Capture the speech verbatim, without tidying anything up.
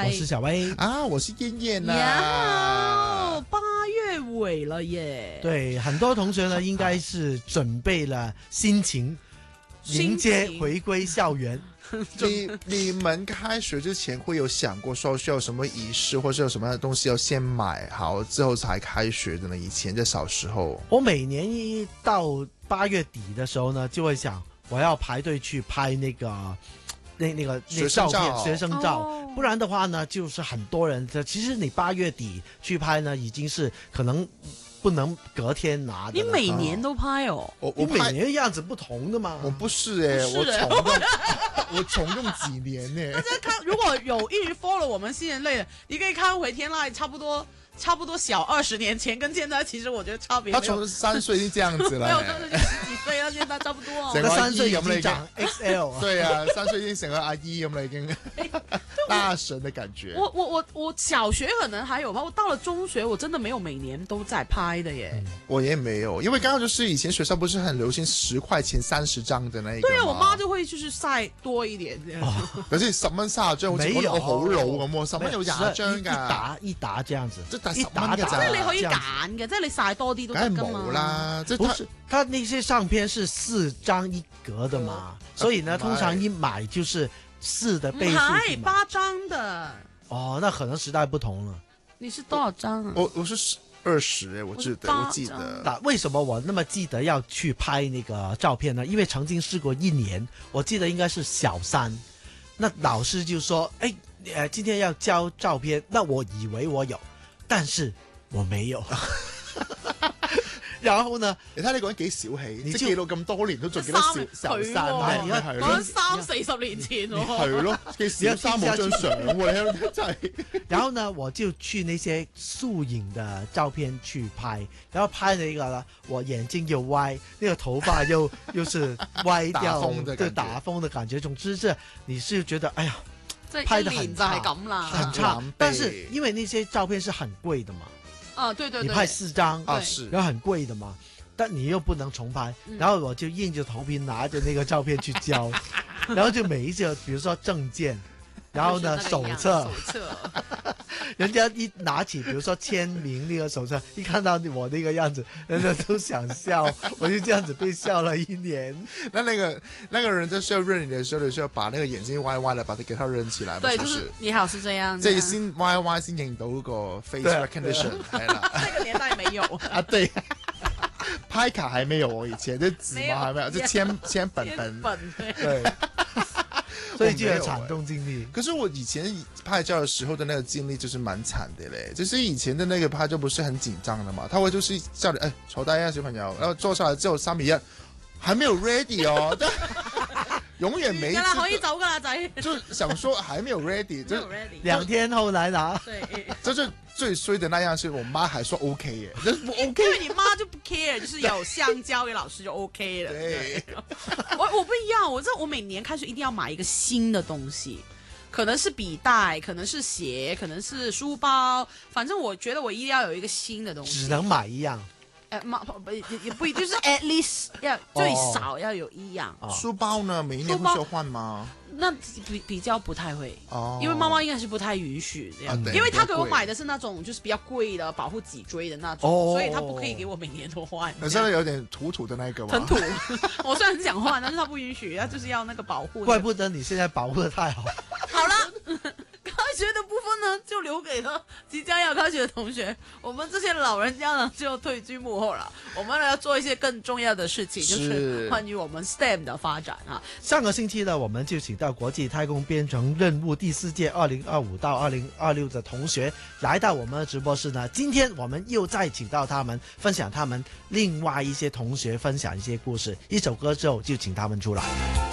我是小薇啊，我是燕燕呐、 啊。 八月尾了耶。 对，很多同学呢，应该是准备了心情，迎接回归校园。 你你们开学之前会有想过说需要什么仪式，或是有什么东西要先买好之后才开学的呢？以前在小时候， 我每年一到八月底的时候呢，就会想我要排队去拍那个那那个那照片学生照、哦，不然的话呢，就是很多人。其实你八月底去拍呢，已经是可能不能隔天拿的。 你每年都拍哦？ 我我每年样子不同的嘛。 我不是哎、欸，我重用我重用几年呢、欸。 大家看，如果有一直 follow 我们新人类的，你可以看回天籁，差不多差不多小二十年前跟现在，其实我觉得差别没有。 他从三岁就这样子了、欸， 没有，真的就十几岁了，现在差不多、哦。 整个三岁已經長 X L 對啊，三歲已經成個阿姨咁啦，已經大神的感覺。 我我我我小學可能還有吧，我到了中學，我真的沒有每年都在拍的耶。 嗯、我也沒有，因為剛好就是以前學校不是很流行十塊錢三十張的那一個。 對啊，我媽就會就是曬多一點這樣。 哦、可是十蚊三十張，好似講到我好老咁喎，十蚊有廿張㗎。 一打一打這樣子， 即係十蚊嘅咋。 即係你可以揀嘅，即係你曬多啲都得㗎嘛。 梗係冇啦，即係不是，它那些相片是四張一格的嘛，嗯、所以呢，通常一買就是四的倍數。 係八張的。 哦，那可能時代不同了。 你是多少張啊？ 我我是二十，我記得，我記得。 那為什麼我那麼記得要去拍那個照片呢？因為曾經試過一年，我記得應該是小三，那老師就說：哎，呃，今天要交照片。那我以為我有，但是我沒有。然後呢？ 你睇你個人幾小氣，你記到咁多年都仲記得小小三， 係係係講三四十年前喎。 係咯，記小三冇張相喎，真係。 然後呢，我就去那些素影的照片去拍，然後拍那個呢，我眼睛又歪，那個頭髮又又是歪掉，對，打風的感覺。總之是你是覺得，哎呀，拍得很差，很差。但是因為那些照片是很貴的嘛。 啊，對對對， 你拍四張啊，是， 然後很貴的嘛，但你又不能重拍，嗯、然後我就硬着頭皮拿着那個照片去交，然後就每一個，比如說證件，然後呢手冊， 手冊， 人家一拿起，比如說簽名那個手冊，一看到我那個樣子，人家都想笑，我就這樣子被笑了一年。 那那個那個人在需要認你的時候，你需要把那個眼睛歪歪的，把它給他認起來。 對，就是你好是這樣。 這先歪歪先認到個 face recognition，係啦。 那個年代沒有啊，對。拍卡還沒有，我以前就紙嘛還沒有，就簽簽本本。 本對。所以就有慘痛經歷。 可是我以前拍照的時候的那個經歷就是蠻慘的嘞，就是以前的那個拍照不是很緊張的嘛，他會就是叫你哎坐低啊小朋友，然後坐下來之後三比一，還沒有 ready 哦，永遠沒。 噶啦，可以走噶啦仔。 就想說還沒有 ready，就兩天後來拿。 對， 就是最衰的那樣是我媽還說 OK 耶，就是不 OK， 因為你媽就不 care，就是有香蕉給老師就 OK 了。 對， 我我不一樣，我這我每年開學一定要買一個新的東西，可能是筆袋，可能是鞋，可能是書包，反正我覺得我一定要有一個新的東西。 只能買一樣。 誒，買不也也不一定，就是 at least 要最少要有一樣。 哦、書包呢，每一年會需要換嗎？ 那比比較不太會， 哦， 因為媽媽應該是不太允許這樣，啊、因為她給我買的是那種就是比較貴的保護脊椎的那種，哦、所以她不可以給我每年都換。 你真的有點土土的那個嗎？ 很土，我雖然很想換，但是她不允許，她就是要那個保護。 怪不得你現在保護得太好。 好了。開學的部分呢，就留給了即將要開學的同學。我們這些老人家呢，就退居幕後了。我們要做一些更重要的事情，是就是關於我們 S T E M 的發展啊。 上個星期呢，我們就請到國際太空編程任務第四屆二零二五到二零二六的同學來到我們的直播室呢。今天我們又再請到他們，分享他們另外一些同學分享一些故事。一首歌之後就請他們出來。